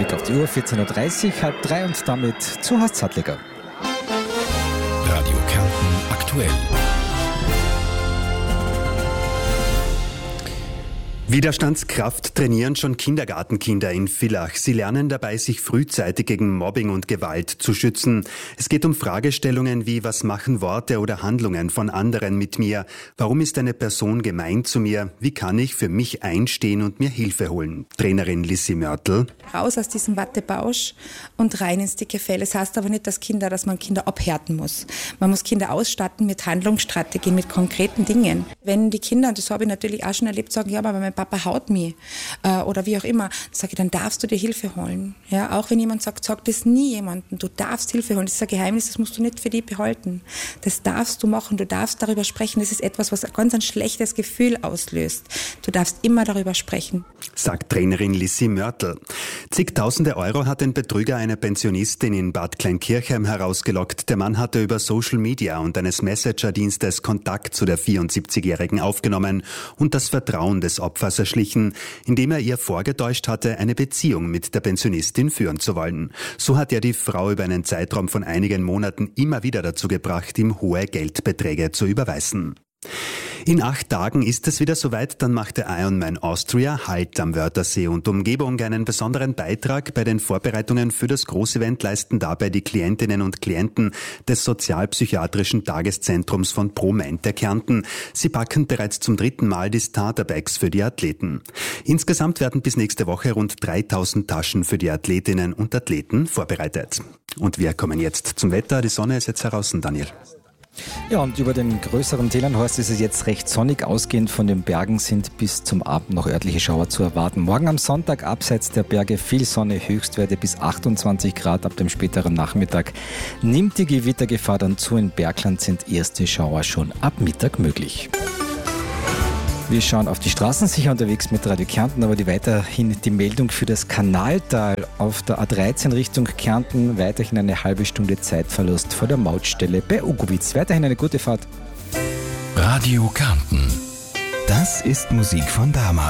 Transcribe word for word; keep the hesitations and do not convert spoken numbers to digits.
Blick auf die Uhr, vierzehn Uhr dreißig, halb drei und damit zu Horst Sattliger. Radio Kärnten aktuell. Widerstandskraft trainieren schon Kindergartenkinder in Villach. Sie lernen dabei, sich frühzeitig gegen Mobbing und Gewalt zu schützen. Es geht um Fragestellungen wie, was machen Worte oder Handlungen von anderen mit mir? Warum ist eine Person gemein zu mir? Wie kann ich für mich einstehen und mir Hilfe holen? Trainerin Lissi Mörtel. Raus aus diesem Wattebausch und rein ins dicke Fell. Das heißt aber nicht, dass Kinder, dass man Kinder abhärten muss. Man muss Kinder ausstatten mit Handlungsstrategien, mit konkreten Dingen. Wenn die Kinder, und das habe ich natürlich auch schon erlebt, sagen, ja, aber mein Papa haut mich äh, oder wie auch immer, dann sage ich, dann darfst du dir Hilfe holen. Ja, auch wenn jemand sagt, sag das nie jemandem, du darfst Hilfe holen. Das ist ein Geheimnis, das musst du nicht für dich behalten. Das darfst du machen, du darfst darüber sprechen. Das ist etwas, was ganz ein schlechtes Gefühl auslöst. Du darfst immer darüber sprechen. Sagt Trainerin Lissi Mörtel. Zigtausende Euro hat ein Betrüger einer Pensionistin in Bad Kleinkirchheim herausgelockt. Der Mann hatte über Social Media und eines Messenger-Dienstes Kontakt zu der vierundsiebzigjährigen aufgenommen und das Vertrauen des Opfers erschlichen, indem er ihr vorgetäuscht hatte, eine Beziehung mit der Pensionistin führen zu wollen. So hat er die Frau über einen Zeitraum von einigen Monaten immer wieder dazu gebracht, ihm hohe Geldbeträge zu überweisen. In acht Tagen ist es wieder soweit, dann macht der Ironman Austria Halt am Wörthersee und Umgebung. Einen besonderen Beitrag bei den Vorbereitungen für das Großevent leisten dabei die Klientinnen und Klienten des sozialpsychiatrischen Tageszentrums von ProMente Kärnten. Sie packen bereits zum dritten Mal die Starterbags für die Athleten. Insgesamt werden bis nächste Woche rund dreitausend Taschen für die Athletinnen und Athleten vorbereitet. Und wir kommen jetzt zum Wetter. Die Sonne ist jetzt heraus, Daniel. Ja, und über den größeren Tälern, Horst, ist es jetzt recht sonnig. Ausgehend von den Bergen sind bis zum Abend noch örtliche Schauer zu erwarten. Morgen am Sonntag abseits der Berge viel Sonne, Höchstwerte bis achtundzwanzig Grad. Ab dem späteren Nachmittag nimmt die Gewittergefahr dann zu. In Bergland sind erste Schauer schon ab Mittag möglich. Wir schauen auf die Straßen, sicher unterwegs mit Radio Kärnten, aber die weiterhin die Meldung für das Kanaltal auf der A dreizehn Richtung Kärnten. Weiterhin eine halbe Stunde Zeitverlust vor der Mautstelle bei Ugowitz. Weiterhin eine gute Fahrt. Radio Kärnten. Das ist Musik von damals.